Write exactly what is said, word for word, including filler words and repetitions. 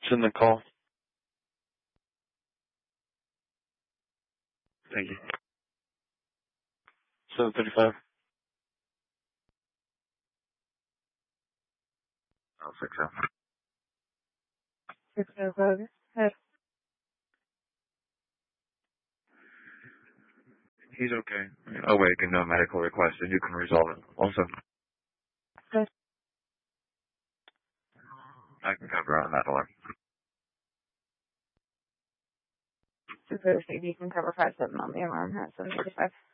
Send the call. Thank you. seven thirty-five. Oh, six oh. six oh five. Hey. He's okay. Awake and no medical request, and you can resolve it. Also, Good. I can cover on that alarm. So you can cover five seven on the alarm at seven thirty-five.